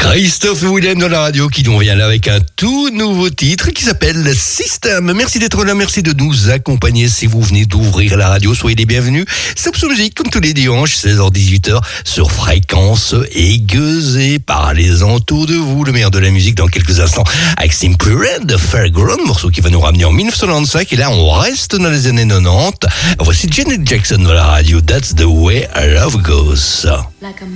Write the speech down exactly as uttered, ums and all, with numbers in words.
Christophe Willem dans la radio qui nous vient là avec un tout nouveau titre qui s'appelle System. Merci d'être là, merci de nous accompagner. Si vous venez d'ouvrir la radio, soyez les bienvenus. C'est Soap Music comme tous les dimanches, seize heures dix-huit heures sur fréquence aiguisée. Parlez-en autour de vous, le meilleur de la musique dans quelques instants avec Simply Red, Fairground, morceau qui va nous ramener en dix-neuf cent quatre-vingt-cinq. Et là, on reste dans les années quatre-vingt-dix. Voici Janet Jackson dans la radio. That's the way love goes. Like a